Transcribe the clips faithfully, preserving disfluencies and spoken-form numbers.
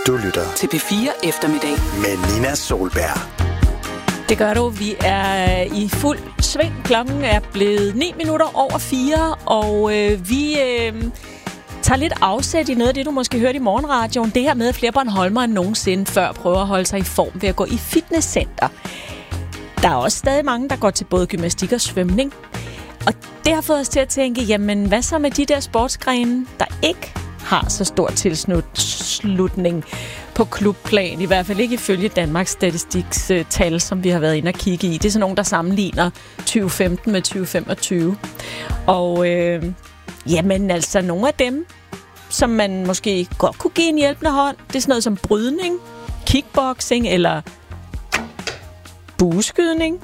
Du lytter til P fire Eftermiddag med Nina Solberg. Det gør du. Vi er i fuld sving. Klokken er blevet ni minutter over fire, og øh, vi øh, tager lidt afsæt i noget af det, du måske hørte i morgenradioen. Det her med, at flere bornholmere end nogensinde før prøver at holde sig i form ved at gå i fitnesscenter. Der er også stadig mange, der går til både gymnastik og svømning. Og det har fået os til at tænke, jamen hvad så med de der sportsgrene, der ikke har så stor tilslutning på klubplan, i hvert fald ikke ifølge Danmarks Statistiks uh, tal, som vi har været inde og kigge i. Det er sådan nogle, der sammenligner tyve femten med tyve femogtyve. Og øh, jamen altså, nogle af dem, som man måske godt kunne give en hjælpende hånd, det er sådan noget som brydning, kickboxing eller bueskydning.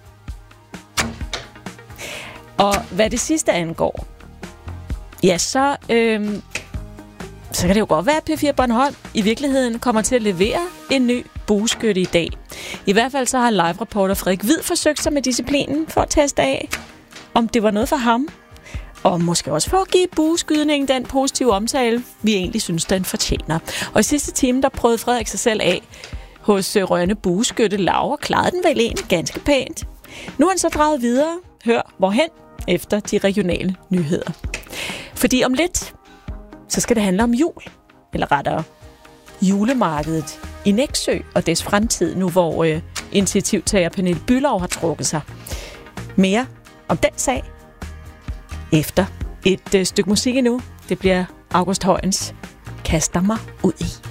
Og hvad det sidste angår, ja, så, øh, så kan det jo godt være, at P fire Bornholm i virkeligheden kommer til at levere en ny bueskytte i dag. I hvert fald så har live-reporter Frederik Hvid forsøgt sig med disciplinen for at teste af, om det var noget for ham. Og måske også for at give bueskydningen den positive omtale, vi egentlig synes, den fortjener. Og i sidste time, der prøvede Frederik sig selv af hos Rønne bueskytte Laura, klarede den vel egentlig ganske pænt. Nu er han så drejet videre. Hør hvorhen efter de regionale nyheder. Fordi om lidt, så skal det handle om jul. Eller rettere, julemarkedet i Nexø og dets fremtid, nu hvor øh, initiativtager Pernille Bülow har trukket sig. Mere om den sag efter et øh, stykke musik endnu. Det bliver August Højens Kaster mig ud i.